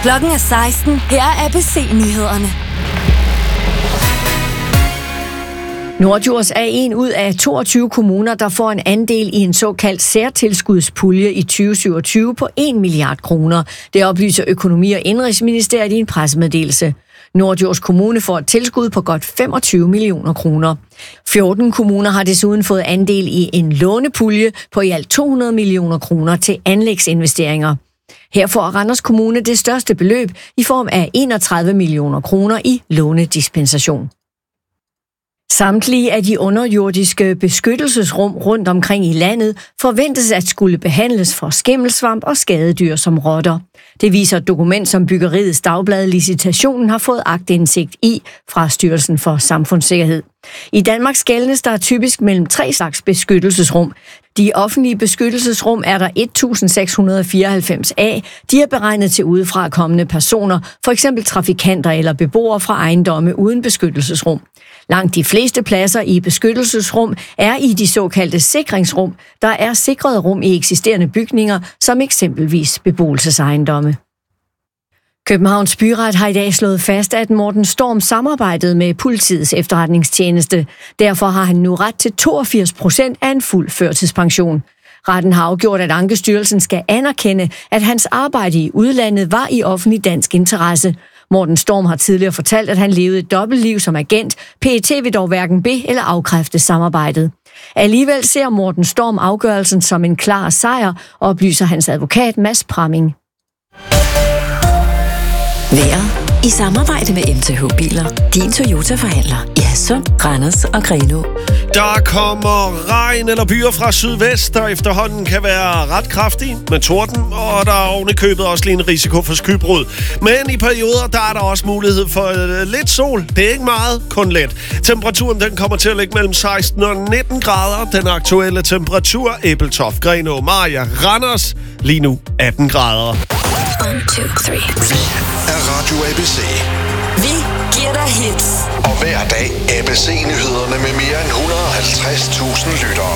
Klokken er 16. Her er ABC-nyhederne. Norddjurs er en ud af 22 kommuner, der får en andel i en såkaldt særtilskudspulje i 2027 på 1 milliard kroner. Det oplyser Økonomi- og Indenrigsministeriet i en pressemeddelelse. Norddjurs Kommune får et tilskud på godt 25 millioner kroner. 14 kommuner har desuden fået andel i en lånepulje på i alt 200 millioner kroner til anlægsinvesteringer. Her får Randers Kommune det største beløb i form af 31 millioner kroner i lånedispensation. Samtlige af de underjordiske beskyttelsesrum rundt omkring i landet forventes at skulle behandles for skimmelsvamp og skadedyr som rotter. Det viser et dokument, som Byggeriets Dagblad Licitationen har fået aktindsigt i fra Styrelsen for Samfundssikkerhed. I Danmark skelnes der typisk mellem 3 slags beskyttelsesrum. De offentlige beskyttelsesrum er der 1694A. De er beregnet til udefra kommende personer, f.eks. trafikanter eller beboere fra ejendomme uden beskyttelsesrum. Langt de fleste pladser i beskyttelsesrum er i de såkaldte sikringsrum, der er sikrede rum i eksisterende bygninger, som eksempelvis beboelsesejendomme. Københavns Byret har i dag slået fast, at Morten Storm samarbejdede med politiets efterretningstjeneste. Derfor har han nu ret til 82% af en fuld førtidspension. Retten har afgjort, at Ankestyrelsen skal anerkende, at hans arbejde i udlandet var i offentlig dansk interesse. Morten Storm har tidligere fortalt, at han levede et dobbeltliv som agent. PET vil dog hverken be- eller afkræfte samarbejdet. Alligevel ser Morten Storm afgørelsen som en klar sejr, oplyser hans advokat Mads Pramming. Vejret i samarbejde med MTH Biler. Din Toyota-forhandler i Hadsund, Randers og Grenaa. Der kommer regn eller byer fra sydvest, der efterhånden kan være ret kraftig med torden, og der er ovenikøbet også lige en risiko for skybrud. Men i perioder, der er der også mulighed for lidt sol. Det er ikke meget, kun let. Temperaturen den kommer til at ligge mellem 16 og 19 grader. Den aktuelle temperatur, Ebeltoft, Grenaa, Mariager, Randers, lige nu 18 grader. 1, 2, 3. Er Radio ABC. Vi giver dig hits. Og hver dag ABC-nyhederne med mere end 150.000 lyttere.